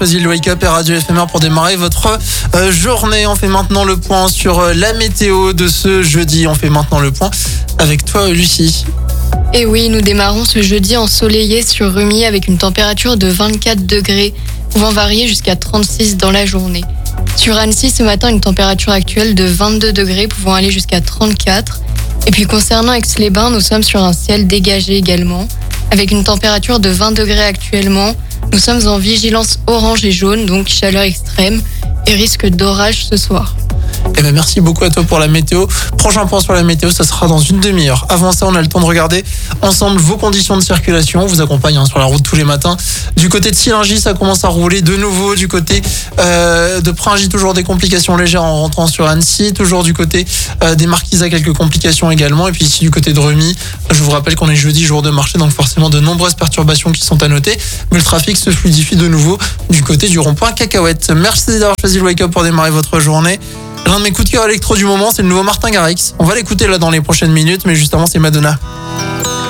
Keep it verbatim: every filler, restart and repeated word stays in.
Choisis le Wake Up et Radio F M R pour démarrer votre euh, journée. On fait maintenant le point sur euh, la météo de ce jeudi. On fait maintenant le point avec toi, Lucie. Et oui, nous démarrons ce jeudi ensoleillé sur Rumi avec une température de vingt-quatre degrés, pouvant varier jusqu'à trente-six dans la journée. Sur Annecy, ce matin, une température actuelle de vingt-deux degrés, pouvant aller jusqu'à trente-quatre. Et puis concernant Aix-les-Bains, nous sommes sur un ciel dégagé également, avec une température de vingt degrés actuellement. Nous sommes en vigilance orange et jaune, donc chaleur extrême et risque d'orage ce soir. Eh ben merci beaucoup à toi pour la météo. Prochain point sur la météo, ça sera dans une demi-heure. Avant ça, on a le temps de regarder ensemble vos conditions de circulation. On vous accompagne hein, sur la route tous les matins. Du côté de Sillingy, ça commence à rouler de nouveau. Du côté euh, de Pringy, toujours des complications légères en rentrant sur Annecy. Toujours du côté euh, des Marquises, quelques complications également. Et puis ici, du côté de Rumi, je vous rappelle qu'on est jeudi, jour de marché, donc forcément de nombreuses perturbations qui sont à noter. Mais le trafic se fluidifie de nouveau du côté du rond-point Cacahuète. Merci d'avoir choisi le Wake Up pour démarrer votre journée. L'un de mes coups de cœur électro du moment, c'est le nouveau Martin Garrix. On va l'écouter là dans les prochaines minutes, mais juste avant, c'est Madonna.